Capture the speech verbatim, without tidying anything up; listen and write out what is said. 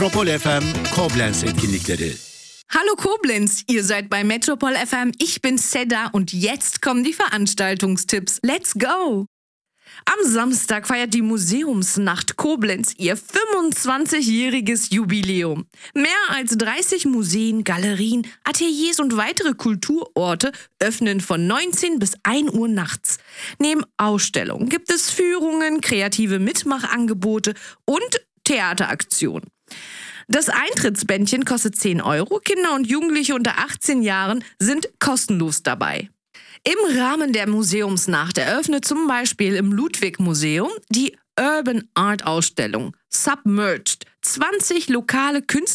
Metropol F M Koblenz etkinlikleri. Hallo Koblenz, ihr seid bei Metropol F M, ich bin Seda und jetzt kommen die Veranstaltungstipps. Let's go! Am Samstag feiert die Museumsnacht Koblenz ihr fünfundzwanzigjähriges Jubiläum. Mehr als dreißig Museen, Galerien, Ateliers und weitere Kulturorte öffnen von neunzehn bis ein Uhr nachts. Neben Ausstellungen gibt es Führungen, kreative Mitmachangebote und Theateraktionen. Das Eintrittsbändchen kostet zehn Euro, Kinder und Jugendliche unter achtzehn Jahren sind kostenlos dabei. Im Rahmen der Museumsnacht eröffnet zum Beispiel im Ludwig-Museum die Urban Art Ausstellung Submerged. zwanzig lokale Künstler